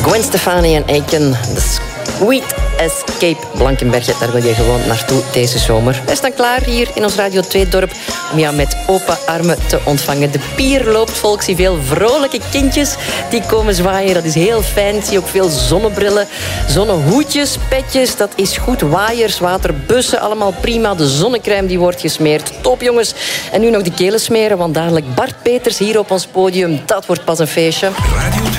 Gwen Stefani en Aiken. The Sweet Escape Blankenberge. Daar wil je gewoon naartoe deze zomer. Wij staan klaar hier in ons Radio 2-dorp om jou met open armen te ontvangen. De pier loopt volk. Zie veel vrolijke kindjes die komen zwaaien. Dat is heel fijn. Zie ook veel zonnebrillen, zonnehoedjes, petjes. Dat is goed. Waaiers, waterbussen, allemaal prima. De zonnecrème die wordt gesmeerd. Top, jongens. En nu nog de kelen smeren, want dadelijk Bart Peters hier op ons podium. Dat wordt pas een feestje.